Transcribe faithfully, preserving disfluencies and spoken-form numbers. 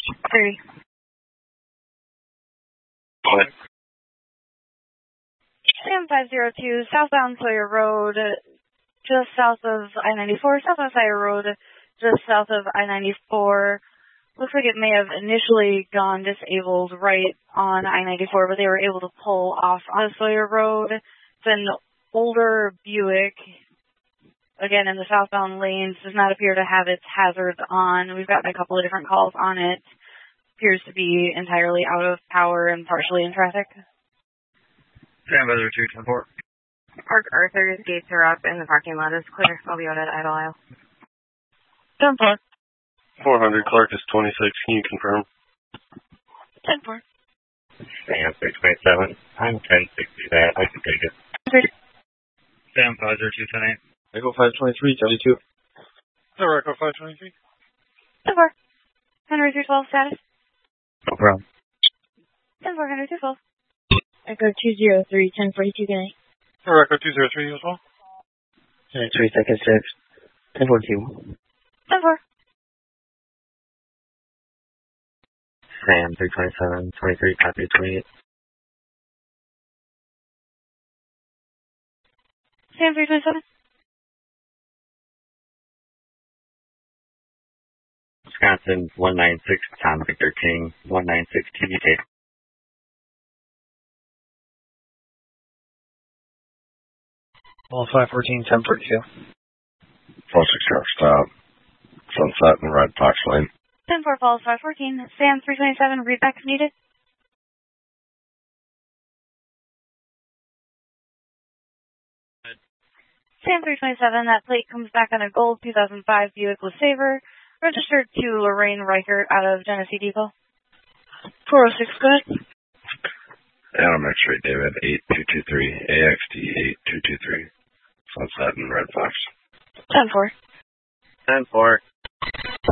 Three. What? Sam five zero two, southbound Sawyer Road, just south of I ninety-four, southbound Sawyer Road, just south of I ninety-four. Looks like it may have initially gone disabled right on I ninety-four, but they were able to pull off on Sawyer Road. It's an older Buick, again in the southbound lanes, does not appear to have its hazards on. We've gotten a couple of different calls on it. Appears to be entirely out of power and partially in traffic. Sam Weather two ten four. Park Arthur's gates are up and the parking lot is clear. I'll be out at Idle Isle. ten four. four hundred Clark is twenty-six. Can you confirm? ten four. Sam three twenty-seven. I'm ten sixty that. I can take it. Sam five zero two ten eight. Echo five twenty-three, seventy-two. No, Echo five twenty-three. ten four. Henry three twelve status. No problem. ten four, Henry three twelve. Echo two zero three, ten forty-two, good night. No, Echo two zero three as well. three seconds six. ten forty-two. ten four. Sam three twenty-seven, twenty-three, copy twenty-eight. Sam three twenty-seven. Wisconsin one nine six, Tom Victor King, one nine six T V K. All five fourteen, ten forty-two. four six zero, stop. Sunset and Red Fox Lane. ten four Falls five fourteen. Sam three twenty-seven, readback if needed. Sam three twenty-seven, that plate comes back on a gold two thousand five Buick LeSabre, registered to Lorraine Reichert out of Genesee Depot. four oh six, go ahead. Adam X-Ray David eight two two three, A X D eight two two three. Sunset and Red Fox. ten four. ten four.